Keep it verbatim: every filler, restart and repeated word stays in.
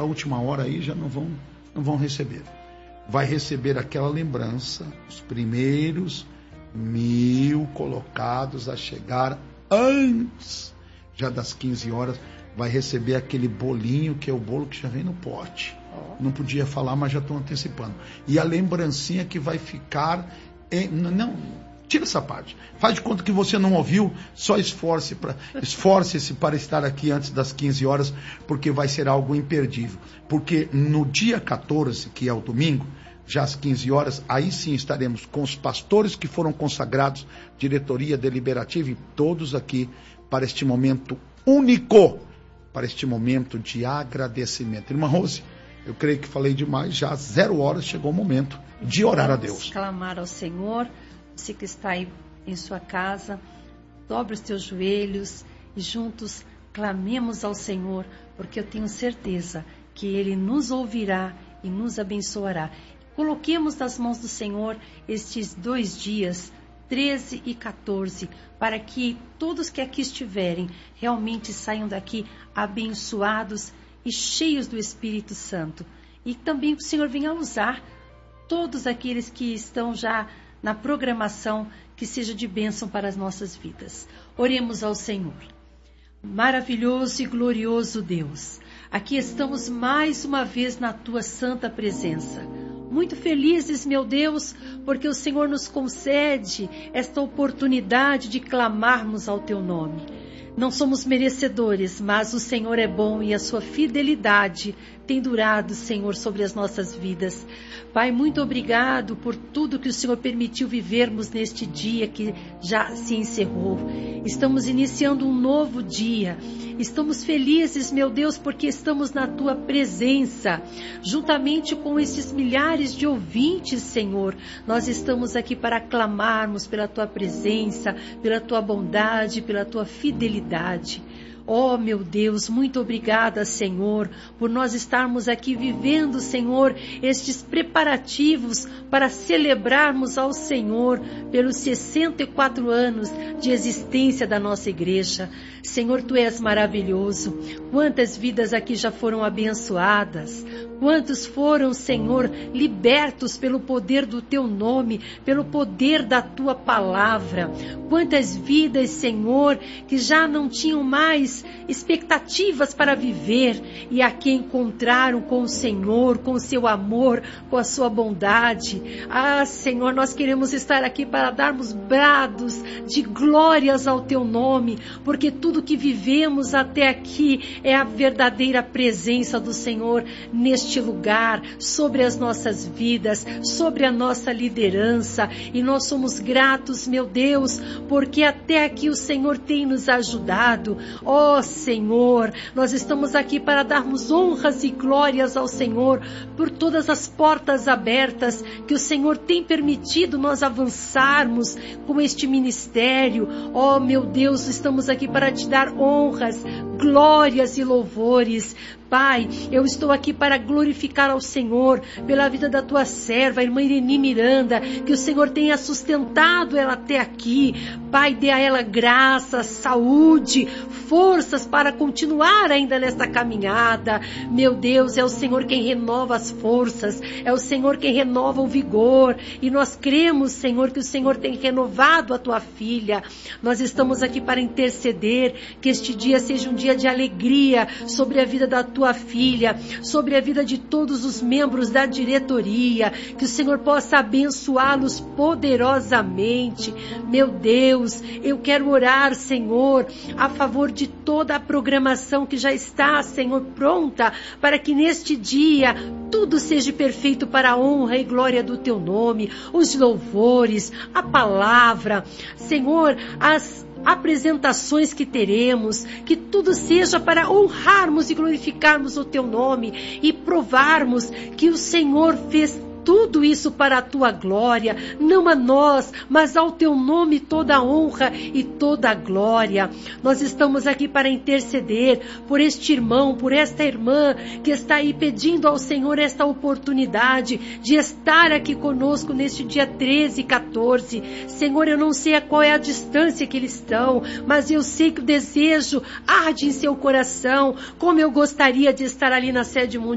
última hora aí já não vão, não vão receber. Vai receber aquela lembrança, os primeiros mil colocados a chegar antes, já das quinze horas, vai receber aquele bolinho, que é o bolo que já vem no pote. Não podia falar, mas já estou antecipando. E a lembrancinha que vai ficar... Em, não, tira essa parte. Faz de conta que você não ouviu, só esforce pra, esforce-se para estar aqui antes das quinze horas, porque vai ser algo imperdível. Porque no dia quatorze, que é o domingo, já às quinze horas, aí sim estaremos com os pastores que foram consagrados, diretoria deliberativa e todos aqui para este momento único, para este momento de agradecimento. Irmã Rose, eu creio que falei demais, já às zero horas chegou o momento de orar a Deus. Vamos clamar ao Senhor, você que está aí em sua casa, dobre os teus joelhos e juntos clamemos ao Senhor, porque eu tenho certeza que Ele nos ouvirá e nos abençoará. Coloquemos nas mãos do Senhor estes dois dias, treze e quatorze, para que todos que aqui estiverem realmente saiam daqui abençoados e cheios do Espírito Santo. E também que o Senhor venha usar todos aqueles que estão já na programação, que seja de bênção para as nossas vidas. Oremos ao Senhor. Maravilhoso e glorioso Deus, aqui estamos mais uma vez na Tua santa presença. Muito felizes, meu Deus, porque o Senhor nos concede esta oportunidade de clamarmos ao Teu nome. Não somos merecedores, mas o Senhor é bom e a sua fidelidade tem durado, Senhor, sobre as nossas vidas. Pai, muito obrigado por tudo que o Senhor permitiu vivermos neste dia que já se encerrou. Estamos iniciando um novo dia. Estamos felizes, meu Deus, porque estamos na Tua presença. Juntamente com esses milhares de ouvintes, Senhor, nós estamos aqui para clamarmos pela Tua presença, pela Tua bondade, pela Tua fidelidade. Oh, meu Deus, muito obrigada, Senhor, por nós estarmos aqui vivendo, Senhor, estes preparativos para celebrarmos ao Senhor pelos sessenta e quatro anos de existência da nossa igreja. Senhor, Tu és maravilhoso. Quantas vidas aqui já foram abençoadas. Quantos foram, Senhor, libertos pelo poder do Teu nome, pelo poder da Tua palavra. Quantas vidas, Senhor, que já não tinham mais expectativas para viver e aqui encontraram com o Senhor, com o Seu amor, com a Sua bondade. Ah, Senhor, nós queremos estar aqui para darmos brados de glórias ao Teu nome, porque tudo que vivemos até aqui é a verdadeira presença do Senhor neste lugar, sobre as nossas vidas, sobre a nossa liderança, e nós somos gratos, meu Deus, porque até aqui o Senhor tem nos ajudado. Ó Senhor, nós estamos aqui para darmos honras e glórias ao Senhor por todas as portas abertas que o Senhor tem permitido nós avançarmos com este ministério. Ó meu Deus, estamos aqui para Te dar honras, glórias e louvores. Pai, eu estou aqui para glorificar ao Senhor pela vida da Tua serva, a irmã Ireni Miranda, que o Senhor tenha sustentado ela até aqui. Pai, dê a ela graça, saúde, forças para continuar ainda nesta caminhada. Meu Deus, é o Senhor quem renova as forças, é o Senhor quem renova o vigor, e nós cremos, Senhor, que o Senhor tem renovado a Tua filha. Nós estamos aqui para interceder, que este dia seja um dia de alegria sobre a vida da Tua filha, sobre a vida de todos os membros da diretoria, que o Senhor possa abençoá-los poderosamente. Meu Deus, eu quero orar, Senhor, a favor de toda a programação que já está, Senhor, pronta, para que neste dia tudo seja perfeito para a honra e glória do Teu nome, os louvores, a palavra, Senhor, as apresentações que teremos, que tudo seja para honrarmos e glorificarmos o Teu nome e provarmos que o Senhor fez tudo isso para a Tua glória, não a nós, mas ao Teu nome toda a honra e toda a glória. Nós estamos aqui para interceder por este irmão, por esta irmã que está aí pedindo ao Senhor esta oportunidade de estar aqui conosco neste dia treze e quatorze. Senhor, eu não sei qual é a distância que eles estão, mas eu sei que o desejo arde em seu coração, como eu gostaria de estar ali na sede mundial.